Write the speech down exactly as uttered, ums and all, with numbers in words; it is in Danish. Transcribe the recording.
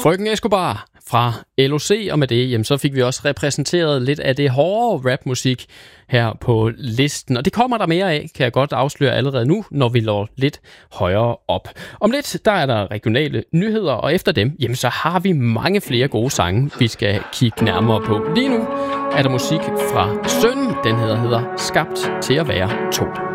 Frøken Escobar fra L O C, og med det, jamen, så fik vi også repræsenteret lidt af det hårde rapmusik her på listen. Og det kommer der mere af, kan jeg godt afsløre allerede nu, når vi når lidt højere op. Om lidt, der er der regionale nyheder, og efter dem, jamen, så har vi mange flere gode sange, vi skal kigge nærmere på. Lige nu er der musik fra Sønnen, den hedder, hedder Skabt til at være to.